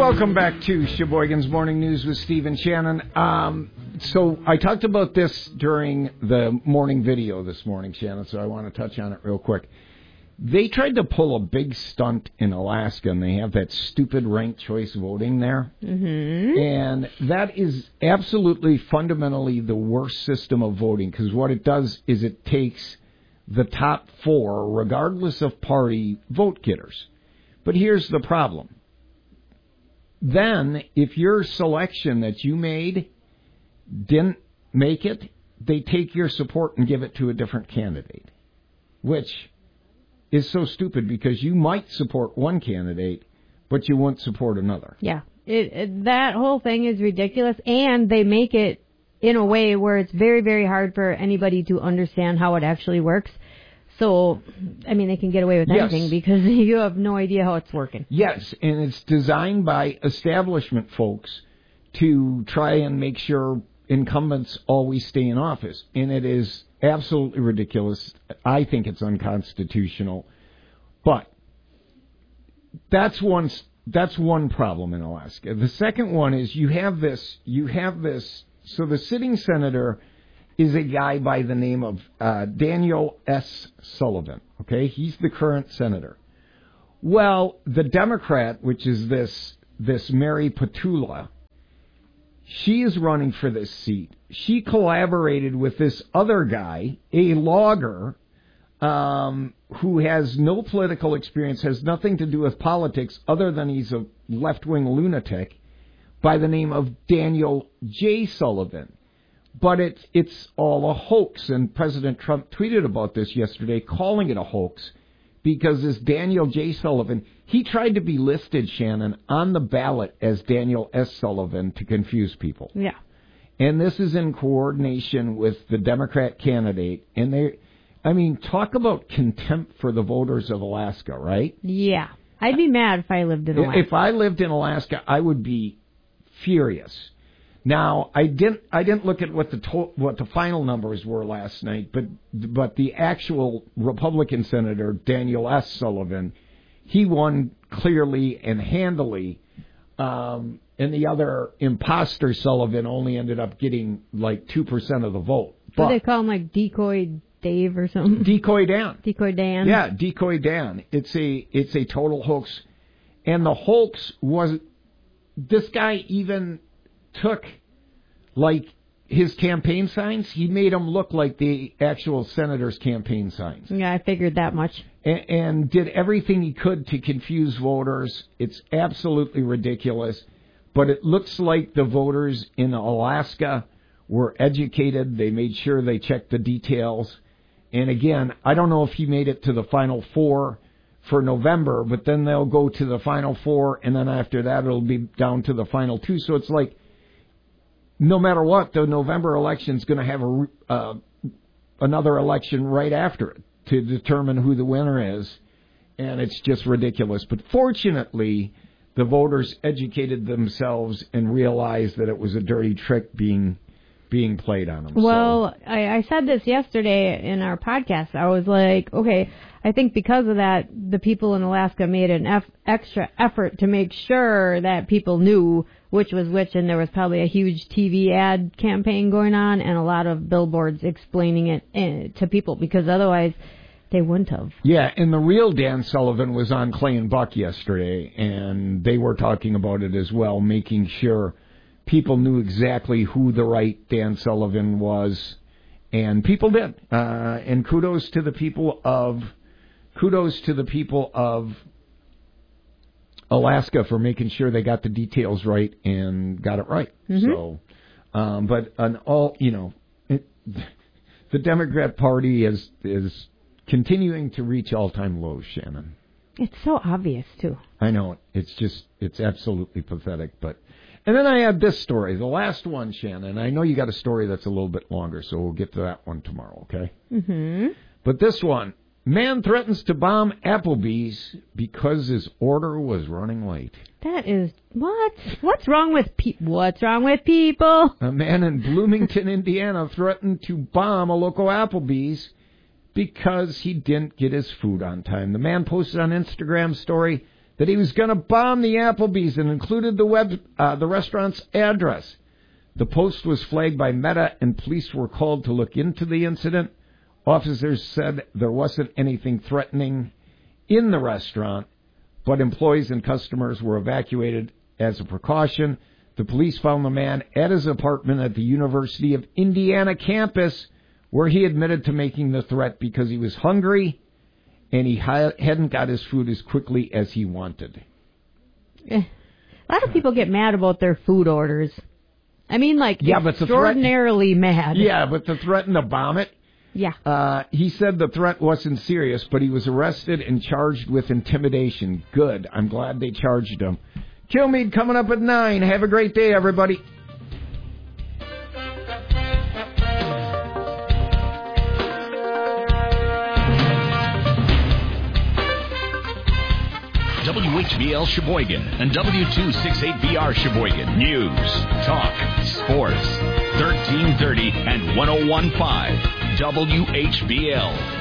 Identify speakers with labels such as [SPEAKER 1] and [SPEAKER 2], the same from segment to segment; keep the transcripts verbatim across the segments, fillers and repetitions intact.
[SPEAKER 1] Welcome back to Sheboygan's Morning News with Steve and Shannon. Um, so I talked about this during the morning video this morning, Shannon, so I want to touch on it real quick. They tried to pull a big stunt in Alaska, and they have that stupid ranked choice voting there.
[SPEAKER 2] Mm-hmm.
[SPEAKER 1] And that is absolutely fundamentally the worst system of voting, because what it does is it takes the top four, regardless of party, vote getters. But here's the problem. Then, if your selection that you made didn't make it, they take your support and give it to a different candidate, which is so stupid because you might support one candidate, but you won't support another.
[SPEAKER 2] Yeah, it, it, that whole thing is ridiculous, and they make it in a way where it's very, very hard for anybody to understand how it actually works. So, I mean, they can get away with
[SPEAKER 1] Yes.
[SPEAKER 2] anything because you have no idea how it's working.
[SPEAKER 1] Yes, and it's designed by establishment folks to try and make sure incumbents always stay in office. And it is absolutely ridiculous. I think it's unconstitutional. But that's one, that's one problem in Alaska. The second one is you have this, you have this, so the sitting senator is a guy by the name of uh, Daniel S. Sullivan. Okay, he's the current senator. Well, the Democrat, which is this this Mary Petula, she is running for this seat. She collaborated with this other guy, a logger, um, who has no political experience, has nothing to do with politics other than he's a left-wing lunatic, by the name of Daniel J. Sullivan. But it's it's all a hoax, and President Trump tweeted about this yesterday, calling it a hoax, because this Daniel J. Sullivan, he tried to be listed, Shannon, on the ballot as Daniel S. Sullivan to confuse people.
[SPEAKER 2] Yeah.
[SPEAKER 1] And this is in coordination with the Democrat candidate, and they, I mean, talk about contempt for the voters of Alaska, right?
[SPEAKER 2] Yeah. I'd be mad if I lived in Alaska.
[SPEAKER 1] If I lived in Alaska, I would be furious. Now, I didn't I didn't look at what the to, what the final numbers were last night, but but the actual Republican senator, Daniel S. Sullivan, he won clearly and handily, um, and the other imposter Sullivan only ended up getting like two percent of the vote.
[SPEAKER 2] What do they call him, like Decoy Dave or something?
[SPEAKER 1] Decoy Dan.
[SPEAKER 2] Decoy Dan?
[SPEAKER 1] Yeah, Decoy Dan. It's a, it's a total hoax. And the hoax was, this guy even took, like, his campaign signs. He made them look like the actual senator's campaign signs.
[SPEAKER 2] Yeah, I figured that much.
[SPEAKER 1] And, and did everything he could to confuse voters. It's absolutely ridiculous. But it looks like the voters in Alaska were educated. They made sure they checked the details. And again, I don't know if he made it to the final four for November, but then they'll go to the final four, and then after that it'll be down to the final two. So it's like, no matter what, the November election is going to have a, uh, another election right after it to determine who the winner is, and it's just ridiculous. But fortunately, the voters educated themselves and realized that it was a dirty trick being being played on them.
[SPEAKER 2] Well,
[SPEAKER 1] so.
[SPEAKER 2] I, I said this yesterday in our podcast. I was like, okay, I think because of that, the people in Alaska made an F- extra effort to make sure that people knew which was which, and there was probably a huge T V ad campaign going on and a lot of billboards explaining it uh, to people, because otherwise they wouldn't have.
[SPEAKER 1] Yeah, and the real Dan Sullivan was on Clay and Buck yesterday, and they were talking about it as well, making sure people knew exactly who the right Dan Sullivan was, and people did. Uh, and kudos to the people of kudos to the people of Alaska for making sure they got the details right and got it right.
[SPEAKER 2] Mm-hmm.
[SPEAKER 1] So, um, but an all you know, it, the Democrat Party is is continuing to reach all-time lows, Shannon.
[SPEAKER 2] It's so obvious too.
[SPEAKER 1] I know. It's just it's absolutely pathetic, but. And then I had this story, the last one, Shannon. I know you got a story that's a little bit longer, so we'll get to that one tomorrow, okay?
[SPEAKER 2] Mm-hmm.
[SPEAKER 1] But this one, man threatens to bomb Applebee's because his order was running late.
[SPEAKER 2] That is, what? What's wrong with pe- What's wrong with people?
[SPEAKER 1] A man in Bloomington, Indiana threatened to bomb a local Applebee's because he didn't get his food on time. The man posted on Instagram story that he was going to bomb the Applebee's and included the web, uh, the restaurant's address. The post was flagged by Meta, and police were called to look into the incident. Officers said there wasn't anything threatening in the restaurant, but employees and customers were evacuated as a precaution. The police found the man at his apartment at the University of Indiana campus, where he admitted to making the threat because he was hungry and he hadn't got his food as quickly as he wanted.
[SPEAKER 2] A lot of people get mad about their food orders. I mean, like, yeah, extraordinarily
[SPEAKER 1] but
[SPEAKER 2] mad.
[SPEAKER 1] Yeah, but to threaten to bomb it?
[SPEAKER 2] Yeah.
[SPEAKER 1] Uh, he said the threat wasn't serious, but he was arrested and charged with intimidation. Good. I'm glad they charged him. Kilmeade coming up at nine. Have a great day, everybody.
[SPEAKER 3] W H B L Sheboygan and W two sixty-eight B R Sheboygan. News, talk, sports. thirteen thirty and one oh one point five W H B L.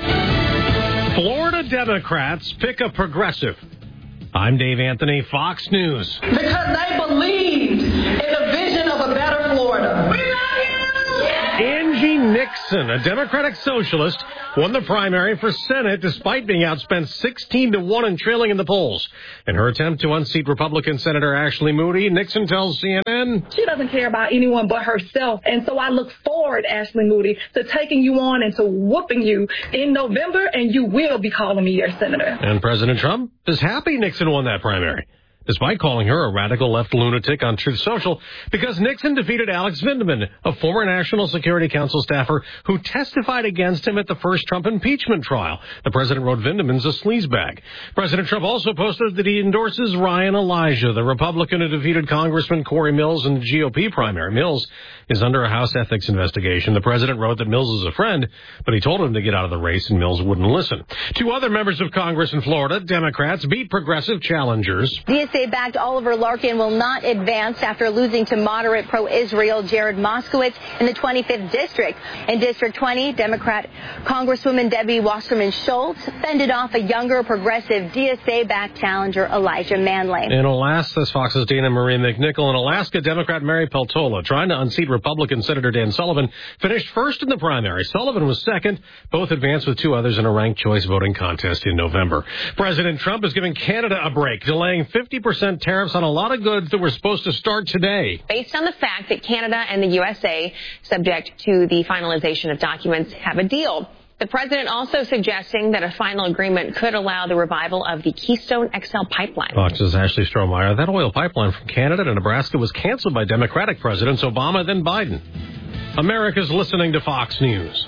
[SPEAKER 4] Florida Democrats pick a progressive. I'm Dave Anthony, Fox News.
[SPEAKER 5] Because they believed in the vision of a better Florida. We love you!
[SPEAKER 4] Angie Nixon, a Democratic socialist, won the primary for Senate despite being outspent sixteen to one and trailing in the polls. In her attempt to unseat Republican Senator Ashley Moody, Nixon tells C N N,
[SPEAKER 5] she doesn't care about anyone but herself. And so I look forward, Ashley Moody, to taking you on and to whooping you in November, and you will be calling me your senator.
[SPEAKER 4] And President Trump is happy Nixon won that primary, despite calling her a radical left lunatic on Truth Social, because Nixon defeated Alex Vindman, a former National Security Council staffer who testified against him at the first Trump impeachment trial. The president wrote Vindman's a sleazebag. President Trump also posted that he endorses Ryan Elijah, the Republican who defeated Congressman Corey Mills in the G O P primary. Mills is under a House ethics investigation. The president wrote that Mills is a friend, but he told him to get out of the race, and Mills wouldn't listen. Two other members of Congress in Florida, Democrats, beat progressive challengers.
[SPEAKER 6] D S A-backed Oliver Larkin will not advance after losing to moderate pro-Israel Jared Moskowitz in the twenty-fifth district. In District twenty, Democrat Congresswoman Debbie Wasserman Schultz fended off a younger progressive D S A-backed challenger Elijah Manley.
[SPEAKER 4] In Alaska, this Fox's Dana Marie McNichol. In Alaska, Democrat Mary Peltola, trying to unseat Republican Senator Dan Sullivan, finished first in the primary. Sullivan was second. Both advanced with two others in a ranked choice voting contest in November. President Trump is giving Canada a break, delaying fifty percent tariffs on a lot of goods that were supposed to start today.
[SPEAKER 7] Based on the fact that Canada and the U S A, subject to the finalization of documents, have a deal. The president also suggesting that a final agreement could allow the revival of the Keystone X L pipeline.
[SPEAKER 4] Fox's Ashley Strohmeyer. That oil pipeline from Canada to Nebraska was canceled by Democratic presidents Obama, then Biden. America's listening to Fox News.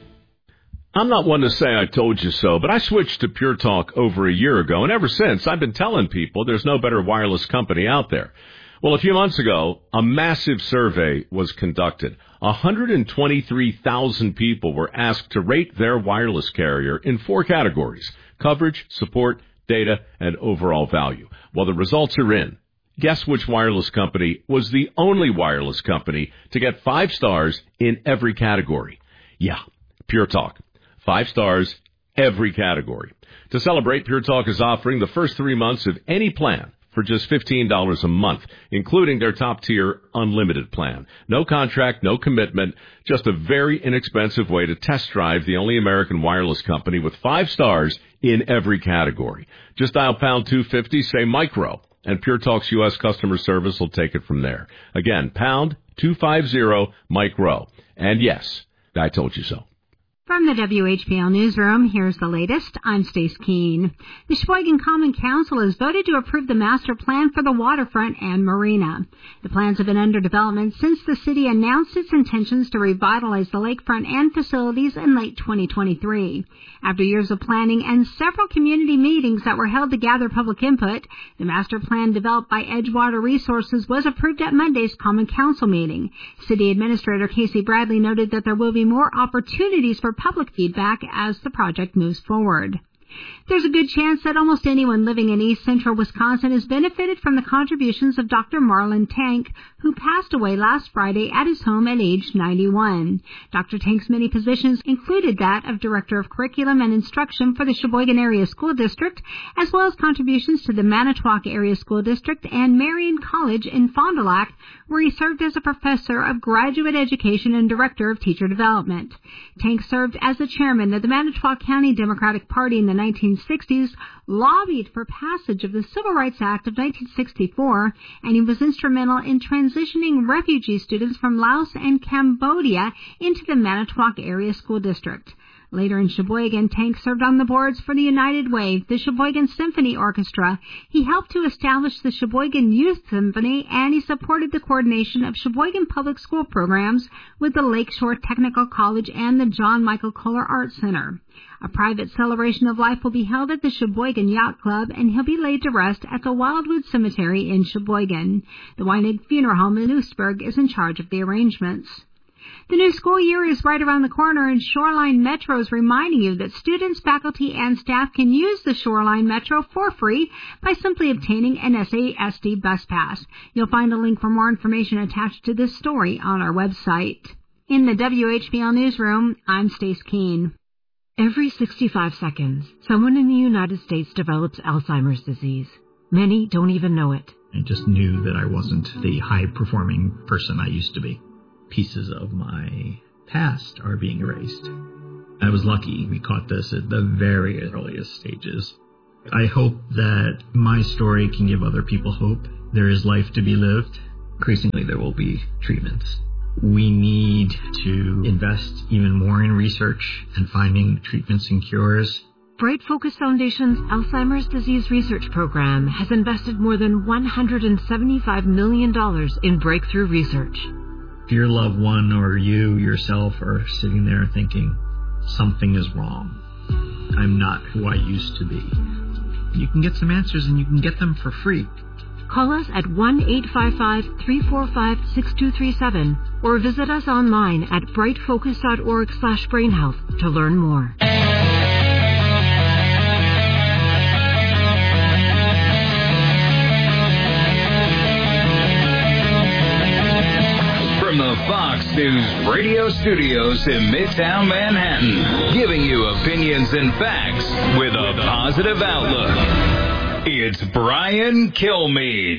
[SPEAKER 8] I'm not one to say I told you so, but I switched to Pure Talk over a year ago, and ever since I've been telling people there's no better wireless company out there. Well, a few months ago, a massive survey was conducted. one hundred twenty-three thousand people were asked to rate their wireless carrier in four categories: coverage, support, data, and overall value. Well, the results are in. Guess which wireless company was the only wireless company to get five stars in every category? Yeah, Pure Talk. Five stars, every category. To celebrate, Pure Talk is offering the first three months of any plan for just fifteen dollars a month, including their top-tier unlimited plan. No contract, no commitment, just a very inexpensive way to test drive the only American wireless company with five stars in every category. Just dial pound two fifty, say micro, and Pure Talk's U S customer service will take it from there. Again, pound two fifty, micro. And yes, I told you so.
[SPEAKER 9] From the W H P L Newsroom, here's the latest. I'm Stace Keene. The Sheboygan Common Council has voted to approve the master plan for the waterfront and marina. The plans have been under development since the city announced its intentions to revitalize the lakefront and facilities in late twenty twenty-three. After years of planning and several community meetings that were held to gather public input, the master plan developed by Edgewater Resources was approved at Monday's Common Council meeting. City Administrator Casey Bradley noted that there will be more opportunities for public feedback as the project moves forward. There's a good chance that almost anyone living in east central Wisconsin has benefited from the contributions of Doctor Marlon Tank, who passed away last Friday at his home at age ninety-one. Doctor Tank's many positions included that of Director of Curriculum and Instruction for the Sheboygan Area School District, as well as contributions to the Manitowoc Area School District and Marion College in Fond du Lac, where he served as a professor of graduate education and director of teacher development. Tank served as the chairman of the Manitowoc County Democratic Party in the nineteen sixties, lobbied for passage of the Civil Rights Act of nineteen sixty-four, and he was instrumental in transitioning refugee students from Laos and Cambodia into the Manitowoc Area School District. Later in Sheboygan, Tank served on the boards for the United Way, the Sheboygan Symphony Orchestra. He helped to establish the Sheboygan Youth Symphony, and he supported the coordination of Sheboygan Public School programs with the Lakeshore Technical College and the John Michael Kohler Art Center. A private celebration of life will be held at the Sheboygan Yacht Club, and he'll be laid to rest at the Wildwood Cemetery in Sheboygan. The Weinig Funeral Home in Oostburg is in charge of the arrangements. The new school year is right around the corner, and Shoreline Metro is reminding you that students, faculty, and staff can use the Shoreline Metro for free by simply obtaining an S A S D bus pass. You'll find a link for more information attached to this story on our website. In the W H B L Newsroom, I'm Stace Keene.
[SPEAKER 10] Every sixty-five seconds, someone in the United States develops Alzheimer's disease. Many don't even know it.
[SPEAKER 11] I just knew that I wasn't the high-performing person I used to be. Pieces of my past are being erased. I was lucky we caught this at the very earliest stages. I hope that my story can give other people hope. There is life to be lived. Increasingly, there will be treatments. We need to invest even more in research and finding treatments and cures.
[SPEAKER 10] Bright Focus Foundation's Alzheimer's Disease Research Program has invested more than one hundred seventy-five million dollars in breakthrough research.
[SPEAKER 11] If your loved one or you yourself are sitting there thinking, something is wrong, I'm not who I used to be, you can get some answers, and you can get them for free.
[SPEAKER 10] Call us at one eight five five, three four five, six two three seven or visit us online at brightfocus.org slash brainhealth to learn more.
[SPEAKER 3] From the Fox News radio studios in Midtown Manhattan, giving you opinions and facts with a positive outlook. It's Brian Kilmeade.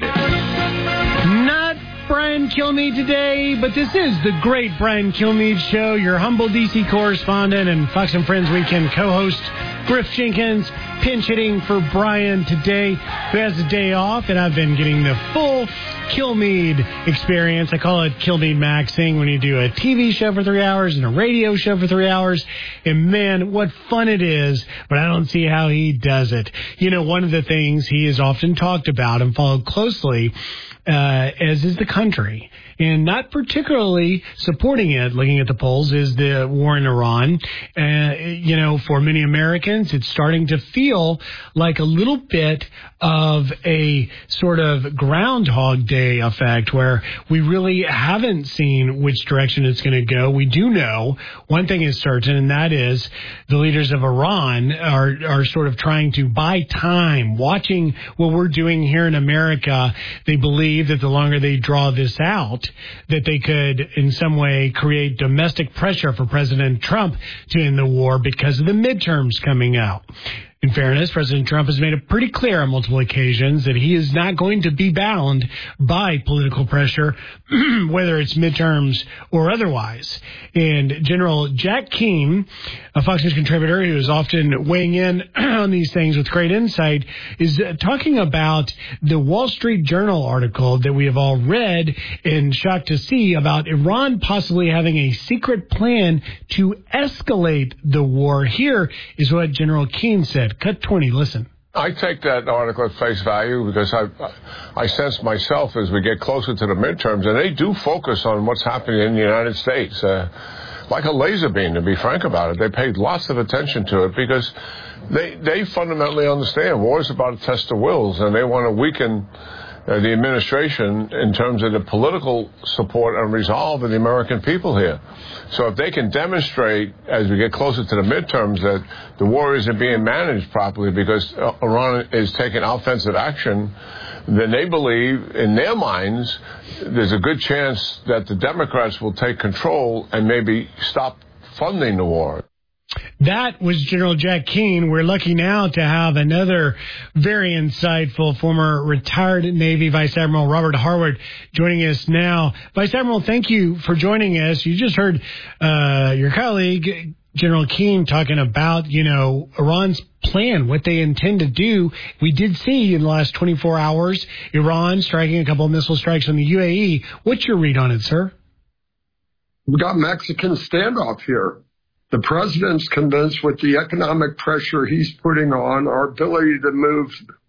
[SPEAKER 12] Not Brian Kilmeade today, but this is the great Brian Kilmeade Show, your humble D C correspondent and Fox and Friends Weekend co-host. Griff Jenkins pinch hitting for Brian today, who has a day off, and I've been getting the full Kilmeade experience. I call it Kilmeade Maxing when you do a T V show for three hours and a radio show for three hours. And man, what fun it is, but I don't see how he does it. You know, one of the things he has often talked about and followed closely, uh, as is the country, and not particularly supporting it, looking at the polls, is the war in Iran. Uh, you know, for many Americans, it's starting to feel like a little bit of a sort of Groundhog Day effect, where we really haven't seen which direction it's going to go. We do know one thing is certain, and that is the leaders of Iran are, are sort of trying to buy time, watching what we're doing here in America. They believe that the longer they draw this out, that they could in some way create domestic pressure for President Trump to end the war because of the midterms coming out. In fairness, President Trump has made it pretty clear on multiple occasions that he is not going to be bound by political pressure, whether it's midterms or otherwise. And General Jack Keane, a Fox News contributor who is often weighing in on these things with great insight, is talking about the Wall Street Journal article that we have all read and shocked to see about Iran possibly having a secret plan to escalate the war. Here is what General Keane said. Cut twenty, listen.
[SPEAKER 13] I take that article at face value because I I sense myself as we get closer to the midterms, and they do focus on what's happening in the United States. Uh, like a laser beam, to be frank about it. They paid lots of attention to it because they, they fundamentally understand war is about a test of wills, and they want to weaken uh, the administration in terms of the political support and resolve of the American people here. So if they can demonstrate, as we get closer to the midterms, that the war isn't being managed properly because Iran is taking offensive action, then they believe, in their minds, there's a good chance that the Democrats will take control and maybe stop funding the war.
[SPEAKER 12] That was General Jack Keane. We're lucky now to have another very insightful former retired Navy Vice Admiral Robert Harward joining us now. Vice Admiral, thank you for joining us. You just heard uh, your colleague, General Keane, talking about, you know, Iran's plan, what they intend to do. We did see in the last twenty-four hours, Iran striking a couple of missile strikes on the U A E. What's your read on it, sir?
[SPEAKER 14] We've got Mexican standoff here. The president's convinced with the economic pressure he's putting on, our ability to move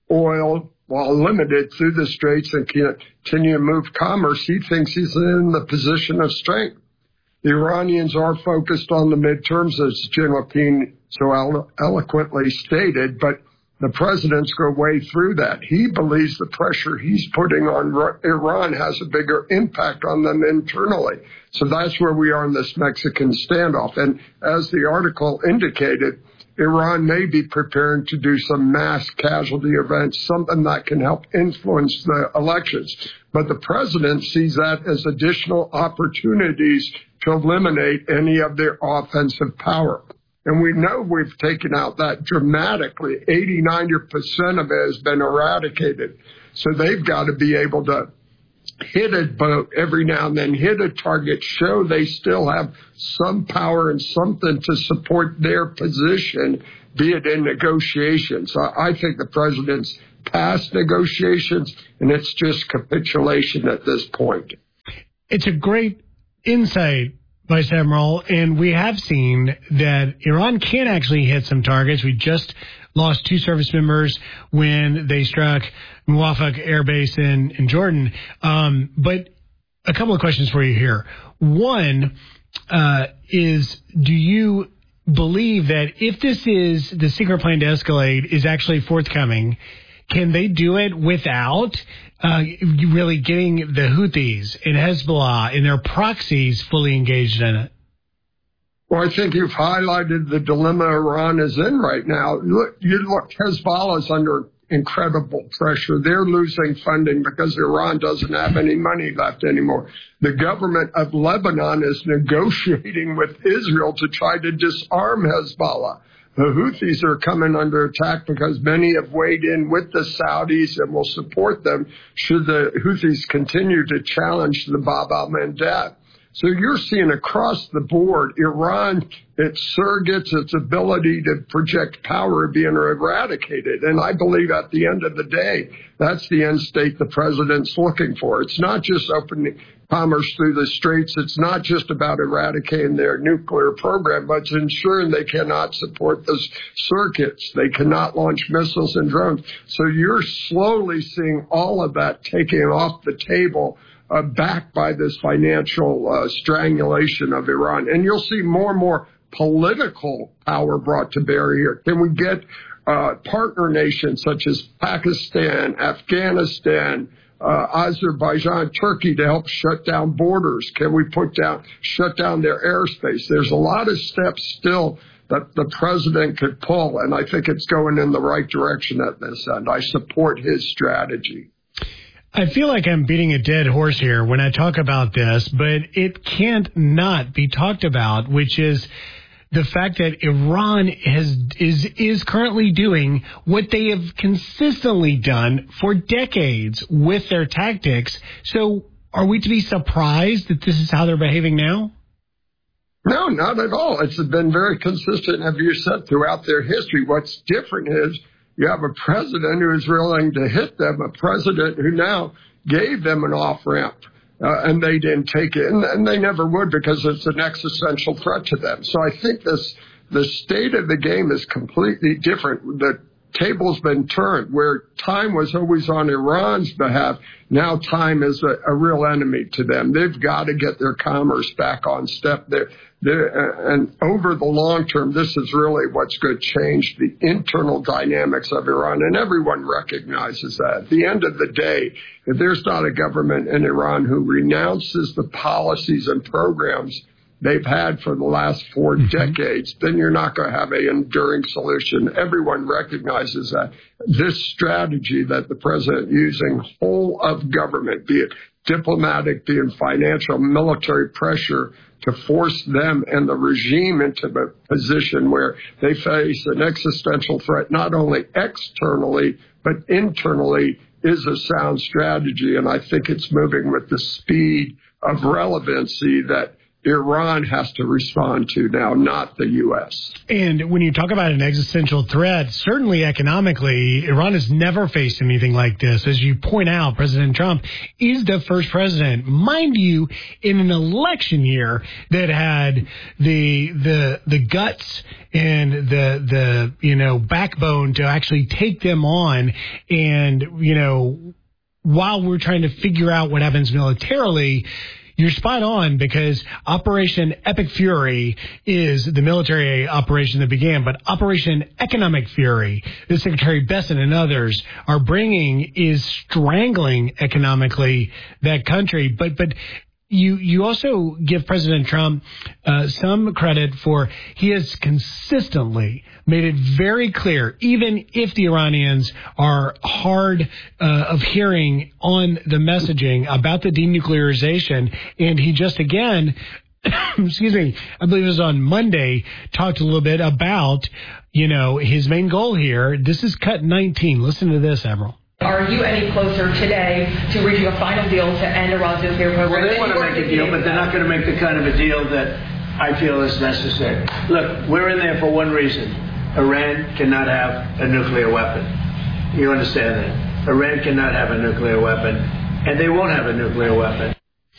[SPEAKER 14] oil while limited through the straits and continue to move commerce, he thinks he's in the position of strength. The Iranians are focused on the midterms, as General Keane so elo- eloquently stated, but the president's go way through that. He believes the pressure he's putting on R- Iran has a bigger impact on them internally. So that's where we are in this Mexican standoff. And as the article indicated, Iran may be preparing to do some mass casualty events, something that can help influence the elections. But the president sees that as additional opportunities to eliminate any of their offensive power. And we know we've taken out that dramatically. eighty, ninety percent of it has been eradicated. So they've got to be able to hit a boat every now and then, hit a target, show they still have some power and something to support their position, be it in negotiations. So I think the president's past negotiations, and it's just capitulation at this point.
[SPEAKER 12] It's a great insight, Vice Admiral, and we have seen that Iran can actually hit some targets. We just lost two service members when they struck Muwafaq Air Base in, in Jordan. Um, but a couple of questions for you here. One uh, is, do you believe that if this is the secret plan to escalate is actually forthcoming, can they do it without uh, really getting the Houthis and Hezbollah and their proxies fully engaged in it?
[SPEAKER 14] Well, I think you've highlighted the dilemma Iran is in right now. Look, you look, Hezbollah is under incredible pressure. They're losing funding because Iran doesn't have any money left anymore. The government of Lebanon is negotiating with Israel to try to disarm Hezbollah. The Houthis are coming under attack because many have weighed in with the Saudis and will support them should the Houthis continue to challenge the Bab al-Mandab. So you're seeing across the board, Iran, its surrogates, its ability to project power being eradicated. And I believe at the end of the day, that's the end state the president's looking for. It's not just opening commerce through the straits. It's not just about eradicating their nuclear program, but it's ensuring they cannot support those circuits. They cannot launch missiles and drones. So you're slowly seeing all of that taken off the table, Uh, backed by this financial uh, strangulation of Iran. And you'll see more and more political power brought to bear here. Can we get uh, partner nations such as Pakistan, Afghanistan, uh, Azerbaijan, Turkey to help shut down borders? Can we put down, shut down their airspace? There's a lot of steps still that the president could pull, and I think it's going in the right direction at this end. I support his strategy.
[SPEAKER 12] I feel like I'm beating a dead horse here when I talk about this, but it can't not be talked about, which is the fact that Iran has is is currently doing what they have consistently done for decades with their tactics. So are we to be surprised that this is how they're behaving now?
[SPEAKER 14] No, not at all. It's been very consistent, as you said, throughout their history. What's different is you have a president who is willing to hit them, a president who now gave them an off-ramp, uh, and they didn't take it, and, and they never would because it's an existential threat to them. So I think this the state of the game is completely different. The table's been turned. Where time was always on Iran's behalf, now time is a, a real enemy to them. They've got to get their commerce back on step. They're, The, and over the long term, this is really what's going to change the internal dynamics of Iran, and everyone recognizes that. At the end of the day, if there's not a government in Iran who renounces the policies and programs they've had for the last four mm-hmm. decades, then you're not going to have an enduring solution. Everyone recognizes that. This strategy that the president using whole of government, be it diplomatic, be it financial, military pressure, to force them and the regime into a position where they face an existential threat, not only externally, but internally, is a sound strategy. And I think it's moving with the speed of relevancy that Iran has to respond to now, not the U S.
[SPEAKER 12] And when you talk about an existential threat, certainly economically, Iran has never faced anything like this. As you point out, President Trump is the first president, mind you, in an election year that had the the the guts and the the you know backbone to actually take them on. And you know, while we're trying to figure out what happens militarily, you're spot on, because Operation Epic Fury is the military operation that began, but Operation Economic Fury that Secretary Bessent and others are bringing is strangling economically that country. But but you you also give President Trump uh, some credit for he has consistently made it very clear, even if the Iranians are hard uh, of hearing on the messaging about the denuclearization, and he just again, excuse me, I believe it was on Monday, talked a little bit about, you know, his main goal here. This is cut nineteen. Listen to this, Admiral.
[SPEAKER 15] Are you any closer today to reaching a final deal to end Iran's nuclear program?
[SPEAKER 16] Well, they want to make a deal, but they're not going to make the kind of a deal that I feel is necessary. Look, we're in there for one reason. Iran cannot have a nuclear weapon. You understand that? Iran cannot have a nuclear weapon, and they won't have a nuclear weapon.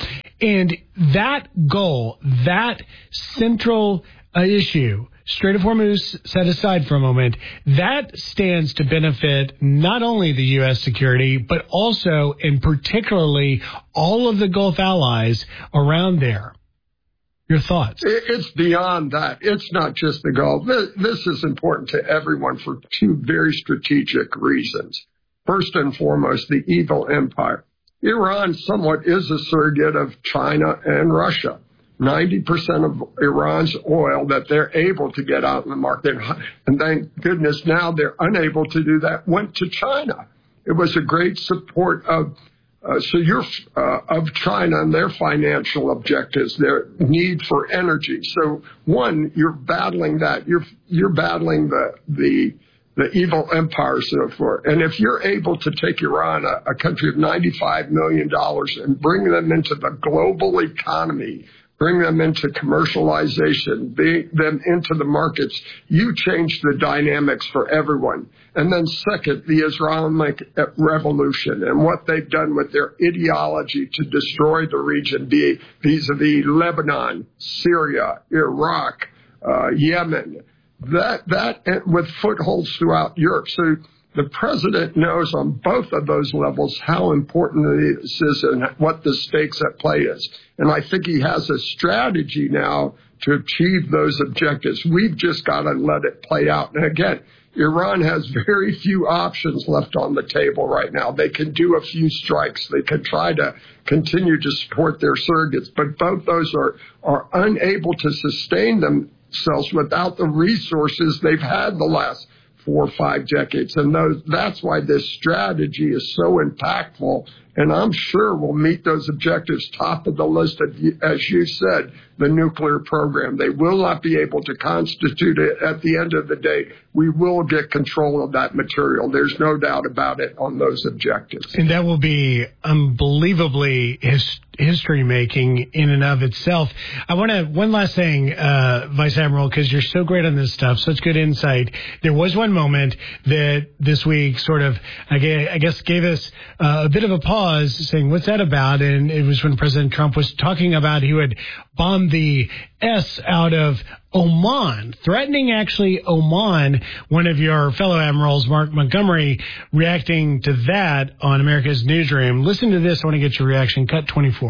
[SPEAKER 12] And that goal, that central uh, issue, Strait of Hormuz set aside for a moment, that stands to benefit not only the U S security, but also and particularly all of the Gulf allies around there. Your thoughts?
[SPEAKER 14] It's beyond that. It's not just the Gulf. This is important to everyone for two very strategic reasons. First and foremost, the evil empire. Iran somewhat is a surrogate of China and Russia. ninety percent of Iran's oil that they're able to get out in the market, and thank goodness now they're unable to do that, went to China. It was a great support of uh, so you're uh, of China and their financial objectives, their need for energy. So one, you're battling that. You're you're battling the the the evil empire, so forth. And if you're able to take Iran, a, a country of ninety-five million dollars, and bring them into the global economy, bring them into commercialization, bring them into the markets, you change the dynamics for everyone. And then second, the Islamic revolution and what they've done with their ideology to destroy the region, vis-a-vis Lebanon, Syria, Iraq, uh, Yemen, that, that with footholds throughout Europe. So the president knows on both of those levels how important this is and what the stakes at play is. And I think he has a strategy now to achieve those objectives. We've just got to let it play out. And again, Iran has very few options left on the table right now. They can do a few strikes. They can try to continue to support their surrogates, but both those are, are unable to sustain themselves without the resources they've had the last four or five decades. And those, that's why this strategy is so impactful. And I'm sure we'll meet those objectives. Top of the list, of, as you said, the nuclear program. They will not be able to constitute it at the end of the day. We will get control of that material. There's no doubt about it on those objectives.
[SPEAKER 12] And that will be unbelievably his, history making in and of itself. I want to, one last thing, uh, Vice Admiral, because you're so great on this stuff, such good insight. There was one moment that this week sort of, I guess, gave us uh, a bit of a pause, saying, what's that about? And it was when President Trump was talking about he would bomb the S out of Oman, threatening actually Oman. One of your fellow admirals, Mark Montgomery, reacting to that on America's Newsroom. Listen to this. I want to get your reaction. Cut twenty-four.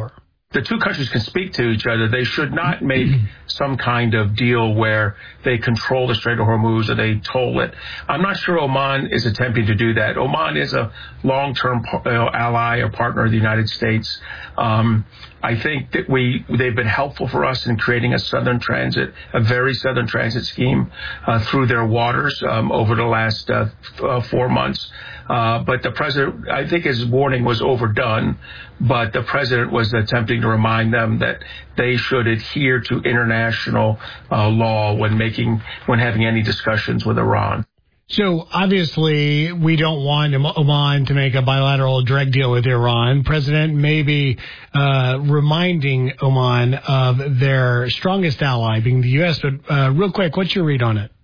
[SPEAKER 17] the two countries can speak to each other. They should not make some kind of deal where they control the Strait of Hormuz or they toll it. I'm not sure Oman is attempting to do that. Oman is a long-term you know, ally or partner of the United States. Um, I think that we they've been helpful for us in creating a southern transit, a very southern transit scheme uh, through their waters um, over the last uh, f- uh, four months. Uh, but the president, I think his warning was overdone, but the president was attempting to remind them that they should adhere to international uh, law when making, when having any discussions with Iran.
[SPEAKER 12] So obviously we don't want Oman to make a bilateral direct deal with Iran. President may be uh, reminding Oman of their strongest ally being the U S, but uh, real quick, what's your read on it?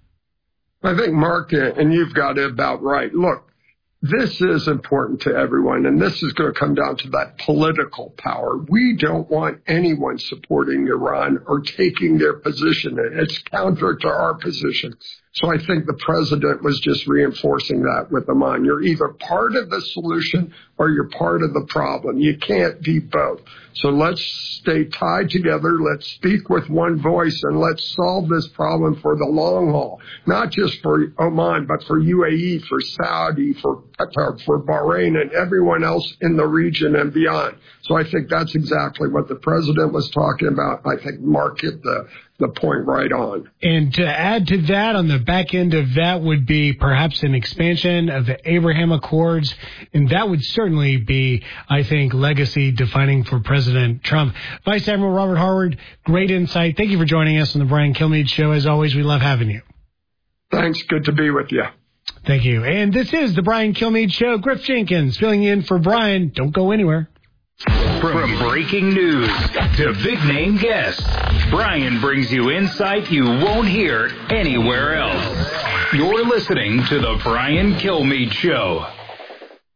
[SPEAKER 14] I think, Mark, and you've got it about right. Look, this is important to everyone, and this is going to come down to that political power. We don't want anyone supporting Iran or taking their position. It's counter to our position. So I think the president was just reinforcing that with Oman. You're either part of the solution or you're part of the problem. You can't be both. So let's stay tied together. Let's speak with one voice, and let's solve this problem for the long haul, not just for Oman, but for U A E, for Saudi, for Qatar, for Bahrain, and everyone else in the region and beyond. So I think that's exactly what the president was talking about. I think Mark hit the the point right on.
[SPEAKER 12] And to add to that, on the back end of that would be perhaps an expansion of the Abraham Accords, and that would certainly be, I think, legacy defining for President Trump. Vice Admiral Robert Harward, great insight. Thank you for joining us on the Brian Kilmeade Show. As always, we love having you.
[SPEAKER 14] Thanks. Good to be with you.
[SPEAKER 12] Thank you. And this is the Brian Kilmeade Show. Griff Jenkins filling in for Brian. Don't go anywhere.
[SPEAKER 3] From breaking news to big-name guests, Brian brings you insight you won't hear anywhere else. You're listening to The Brian Kilmeade Show.